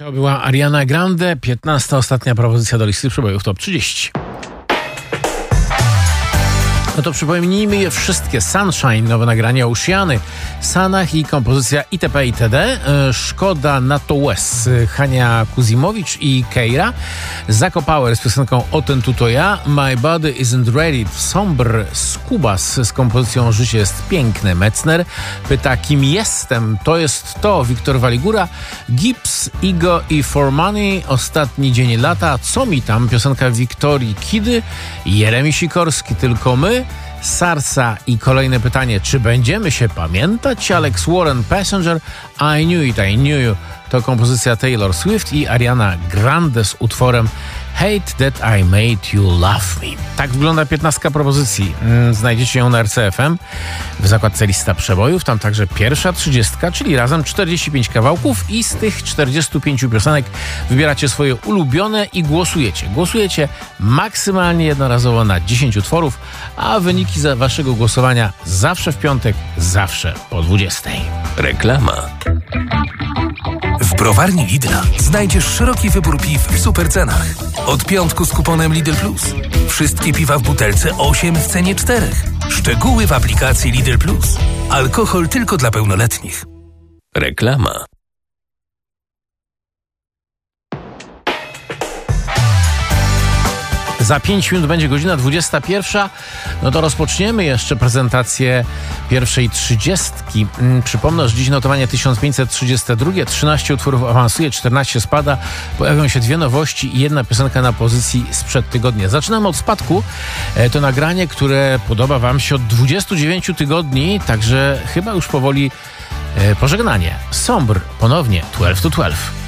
To była Ariana Grande, 15. ostatnia propozycja do listy przebojów Top 30. No to przypomnijmy je wszystkie. Sunshine, nowe nagranie Oceany, Sanach i kompozycja itp. itd. Szkoda na to łez, Hania Kuzimowicz i Keira. Zako Power z piosenką O ten tu to ja. My Body Isn't Ready, Somber, Skubas z kompozycją Życie jest piękne. Metzner pyta, kim jestem? To jest to. Wiktor Waligura, Gibbs, Igo i For Money. Ostatni dzień lata. Co mi tam? Piosenka Wiktorii Kidy. Jeremi Sikorski, Tylko my. Sarsa i kolejne pytanie, czy będziemy się pamiętać? Alex Warren, Passenger, I Knew It, I Knew You. To kompozycja Taylor Swift i Ariana Grande z utworem Hate That I Made You Love Me. Tak wygląda 15 propozycji. Znajdziecie ją na RCFM w zakładce Lista Przebojów. Tam także pierwsza 30, czyli razem 45 kawałków i z tych 45 piosenek wybieracie swoje ulubione i głosujecie. Głosujecie maksymalnie jednorazowo na 10 utworów, a wyniki waszego głosowania zawsze w piątek, zawsze po 20. Reklama. W browarni Lidla znajdziesz szeroki wybór piw w supercenach. Od piątku z kuponem Lidl Plus. Wszystkie piwa w butelce 8 w cenie 4. Szczegóły w aplikacji Lidl Plus. Alkohol tylko dla pełnoletnich. Reklama. Za 5 minut będzie godzina 21. No to rozpoczniemy jeszcze prezentację pierwszej 30. Przypomnę, że dziś notowanie 1532. 13 utworów awansuje, 14 spada. Pojawią się 2 nowości i 1 piosenka na pozycji sprzed tygodnia. Zaczynamy od spadku. To nagranie, które podoba wam się od 29 tygodni, także chyba już powoli pożegnanie. Somber, ponownie 12 to 12.